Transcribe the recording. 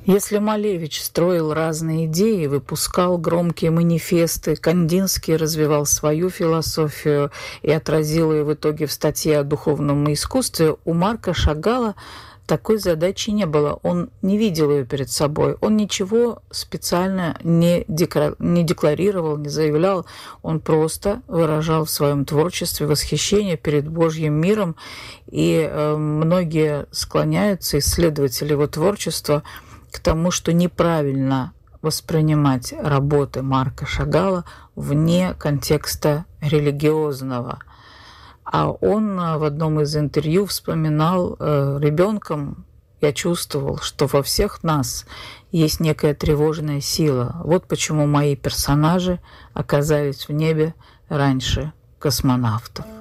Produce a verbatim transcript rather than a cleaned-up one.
Если Малевич строил разные идеи, выпускал громкие манифесты, Кандинский развивал свою философию и отразил ее в итоге в статье о духовном искусстве, у Марка Шагала такой задачи не было. Он не видел ее перед собой. Он ничего специально не, декра... не декларировал, не заявлял. Он просто выражал в своем творчестве восхищение перед Божьим миром. И э, многие склоняются, исследователи его творчества, к тому, что неправильно воспринимать работы Марка Шагала вне контекста религиозного. А он в одном из интервью вспоминал, э, ребенком я чувствовал, что во всех нас есть некая тревожная сила. Вот почему мои персонажи оказались в небе раньше космонавтов.